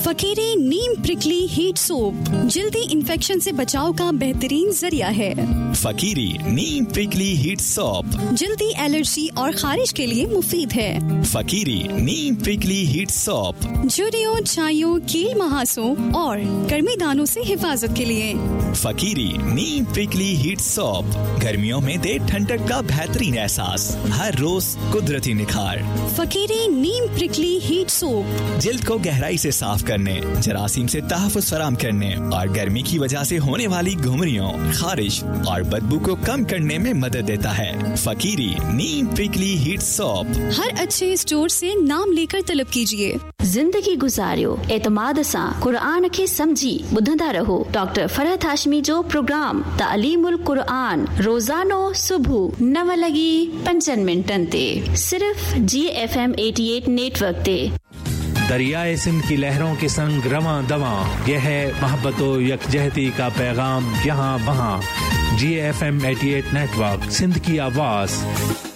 फकीरी नीम prickly heat soap जल्दी infection से बचाव का बेहतरीन जरिया है। फकीरी नीम प्रिकली हीट सोप जल्दी एलर्जी और खारिश के लिए मुफीद है। फकीरी नीम प्रिकली हीट सोप झुर्रियों, छाइयों, कील महासों और गर्मी दानों से हिफाजत के लिए। फकीरी नीम प्रिकली हीट सोप गर्मियों में दे ठंडक का बेहतरीन एहसास, हर रोज कुदरती निखार। फकीरी नीम प्रिकली हीट सोप जिल्द को गहराई से साफ करने, जरासीम से तहफ़्फ़ुज़ फराहम करने और गर्मी की वजह से होने वाली घुमरियों, खारिश और बदबू को कम करने में मदद देता है। फकीरी नीम प्रिकली हीट सोप हर अच्छे स्टोर से नाम लेकर तलब कीजिए। जिंदगी गुजारियो एतमाद सां कुरान खे समझी ॿुधंदा रहो। डॉक्टर फरहत हाशमी जो प्रोग्राम तालीमुल कुरान रोजानो सुबह 9:05 ते सिर्फ GFM 88 नेटवर्क ते। दरियाए सिंध की लहरों के संग रवां दवां, यह है मोहब्बत व यकजहती का पैगाम यहाँ वहाँ। GFM 88 नेटवर्क, सिंध की आवाज़।